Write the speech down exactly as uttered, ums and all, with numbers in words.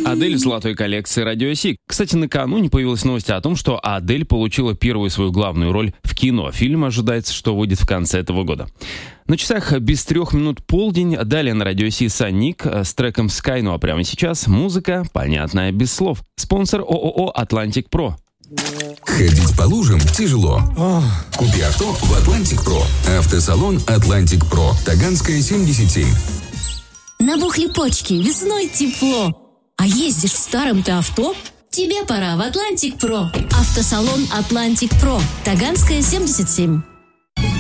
Адель в золотой коллекции Радио Си. Кстати, накануне появилась новость о том, что Адель получила первую свою главную роль в кино. Фильм ожидается, что выйдет в конце этого года. На часах без трех минут полдень. Далее на Радио Си Санник с треком Sky. Ну а прямо сейчас музыка, понятная без слов. Спонсор ООО «Атлантик Про». Ходить по лужам тяжело. Купи авто в «Атлантик Про». Автосалон «Атлантик Про». Таганская, семьдесят семь. Набухли почки, весной тепло. А ездишь в старом-то авто? Тебе пора в «Атлантик Про». Автосалон «Атлантик Про». Таганская, семьдесят семь.